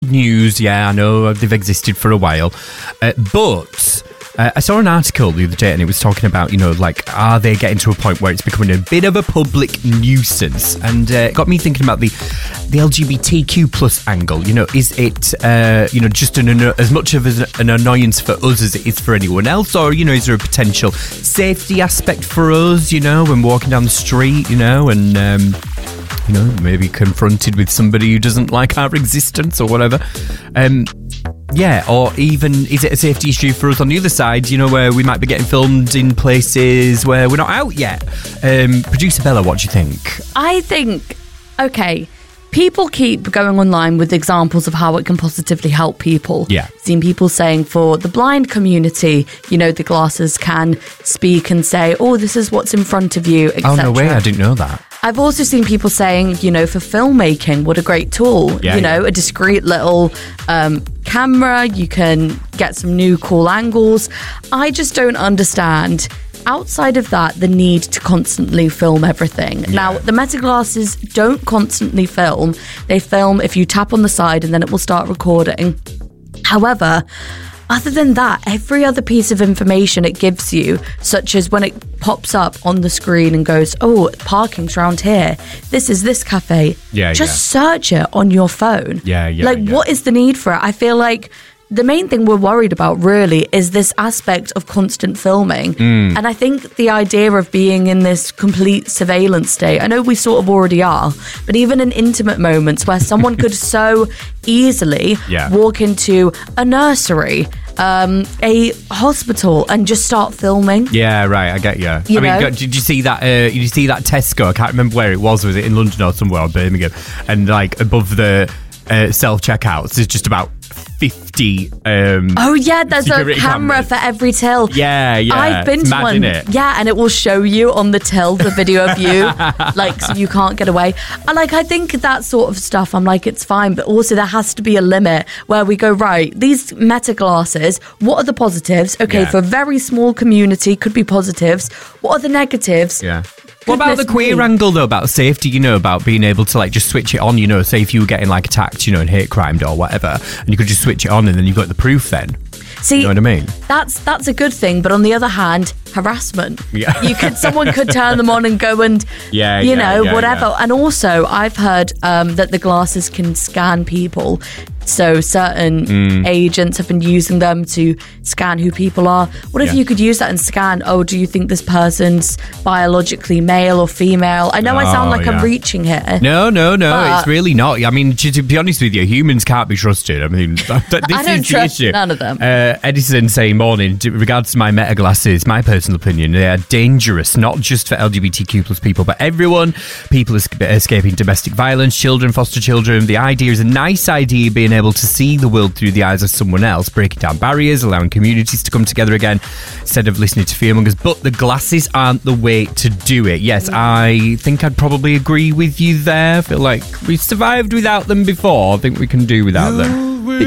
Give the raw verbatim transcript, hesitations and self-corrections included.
news. Yeah, I know they've existed for a while. Uh, but... Uh, I saw an article the other day and it was talking about, you know, like, are they getting to a point where it's becoming a bit of a public nuisance? And uh, it got me thinking about the the L G B T Q plus angle. You know, is it, uh, you know, just an, an, as much of an annoyance for us as it is for anyone else? Or, you know, is there a potential safety aspect for us, you know, when walking down the street, you know, and... Um, you know, maybe confronted with somebody who doesn't like our existence or whatever. Um, yeah, or even, is it a safety issue for us on the other side, you know, where we might be getting filmed in places where we're not out yet? Um, Producer Bella, what do you think? I think, okay, people keep going online with examples of how it can positively help people. Yeah. Seen people saying for the blind community, you know, the glasses can speak and say, oh, this is what's in front of you, et cetera. Oh, no way, I didn't know that. I've also seen people saying, you know, for filmmaking, what a great tool. Yeah, you know, yeah. a discreet little um, camera. You can get some new cool angles. I just don't understand, outside of that, the need to constantly film everything. Yeah. Now, the Meta glasses don't constantly film. They film if you tap on the side and then it will start recording. However, other than that, every other piece of information it gives you, such as when it pops up on the screen and goes, oh, parking's around here, this is this cafe, yeah, just yeah. search it on your phone. Yeah, yeah. Like, yeah. what is the need for it? I feel like the main thing we're worried about really is this aspect of constant filming. Mm. And I think the idea of being in this complete surveillance state, I know we sort of already are, but even in intimate moments where someone could so easily yeah. walk into a nursery, um, a hospital and just start filming. Yeah, right, I get you. you I mean, know? did you see that, uh, did you see that Tesco? I can't remember where it was. Was it in London or somewhere, or Birmingham? And like above the uh, self-checkouts, there's just about fifty um oh yeah there's a camera cameras. for every till. Yeah, yeah. I've been it's to one. It. Yeah, and it will show you on the till the video of you, like, so you can't get away. And like, I think that sort of stuff, I'm like, it's fine, but also there has to be a limit where we go, right, these Meta glasses, what are the positives? Okay, yeah. for a very small community, could be positives. What are the negatives? Yeah. What about the queer me. angle, though, about safety, you know, about being able to, like, just switch it on, you know, say if you were getting, like, attacked, you know, and hate crimed or whatever, and you could just switch it on and then you've got the proof then. See, you know what I mean? That's that's a good thing, but on the other hand, harassment. Yeah. You could someone could turn them on and go and yeah, you yeah, know, yeah, whatever. Yeah. And also I've heard um, that the glasses can scan people. So certain mm. agents have been using them to scan who people are. What if yeah. you could use that and scan, oh, do you think this person's biologically male or female? I know oh, I sound like yeah. I'm reaching here. No, no, no, it's really not. I mean, to, to be honest with you, humans can't be trusted. I mean, this I don't is trust the issue. None of them. Uh, Edison saying, morning, in regards to my Meta glasses, my personal opinion, they are dangerous, not just for L G B T Q plus people, but everyone. People escaping domestic violence, children, foster children. The idea is a nice idea, being able to see the world through the eyes of someone else, breaking down barriers, allowing communities to come together again instead of listening to fearmongers. But the glasses aren't the way to do it. Yes, I think I'd probably agree with you there. I feel like we've survived without them before. I think we can do without them.